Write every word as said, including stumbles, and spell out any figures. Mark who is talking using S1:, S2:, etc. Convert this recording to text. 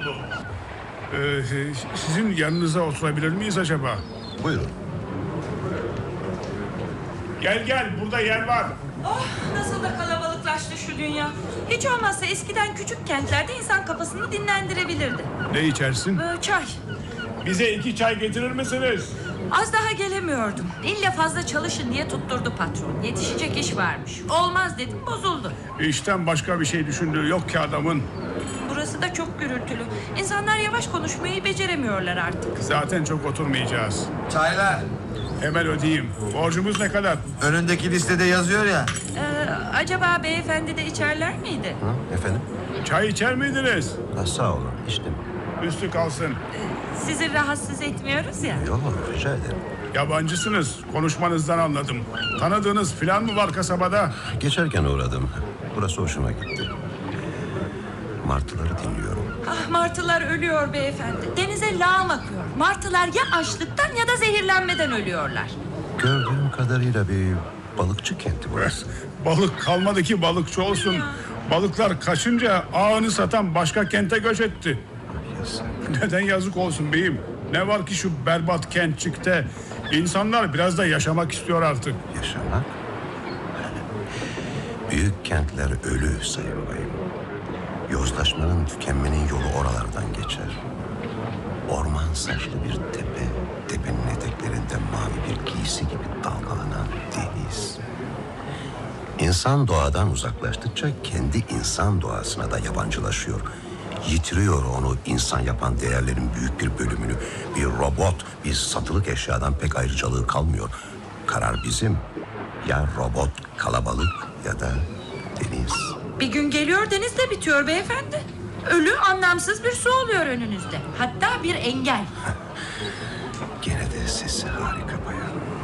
S1: Ee, sizin yanınıza oturabilir miyiz acaba?
S2: Buyurun.
S1: Gel gel, burada yer var.
S3: Oh, nasıl da kalabalıklaştı şu dünya. Hiç olmazsa eskiden küçük kentlerde insan kafasını dinlendirebilirdi.
S1: Ne içersin?
S3: Ee, çay.
S1: Bize iki çay getirir misiniz?
S3: Az daha gelemiyordum. İlle fazla çalışın diye tutturdu patron. Yetişecek iş varmış. Olmaz dedim, bozuldu.
S1: İşten başka bir şey düşündüğü yok ki adamın.
S3: Burası da çok gürültülü. İnsanlar yavaş konuşmayı beceremiyorlar artık.
S1: Zaten çok oturmayacağız.
S2: Çaylar.
S1: Hemen ödeyeyim. Borcumuz ne kadar?
S2: Önündeki listede yazıyor ya.
S3: Ee, acaba beyefendi de içerler miydi?
S2: Hı, efendim?
S1: Çay içer miydiniz?
S2: Ha, sağ olun, içtim.
S1: Üstü kalsın.
S3: Sizi rahatsız etmiyoruz ya.
S2: Yok, rica ederim.
S1: Yabancısınız. Konuşmanızdan anladım. Tanıdığınız filan mı var kasabada?
S2: Geçerken uğradım. Burası hoşuma gitti. Martıları dinliyorum.
S3: Ah, martılar ölüyor beyefendi. Denize lağım akıyor. Martılar ya açlıktan ya da zehirlenmeden ölüyorlar.
S2: Gördüğüm kadarıyla bir balıkçı kenti burası.
S1: Balık kalmadı ki balıkçı olsun.
S3: Ya.
S1: Balıklar kaçınca ağını satan başka kente göç etti.
S2: Yazık.
S1: Neden yazık olsun beyim? Ne var ki şu berbat kentçikte? İnsanlar biraz da yaşamak istiyor artık.
S2: Yaşamak? Büyük kentler ölü sayın bayım. Yozlaşmanın, tükenmenin yolu oralardan geçer. Orman saçlı bir tepe, tepenin eteklerinde mavi bir giysi gibi dalgalanan deniz. İnsan doğadan uzaklaştıkça kendi insan doğasına da yabancılaşıyor. Yitiriyor onu insan yapan değerlerin büyük bir bölümünü. Bir robot, bir satılık eşyadan pek ayrıcalığı kalmıyor. Karar bizim. Ya robot kalabalık ya da deniz.
S3: Bir gün geliyor, deniz de bitiyor beyefendi. Ölü, anlamsız bir su oluyor önünüzde. Hatta bir engel.
S2: Gene de sesi harika bayan.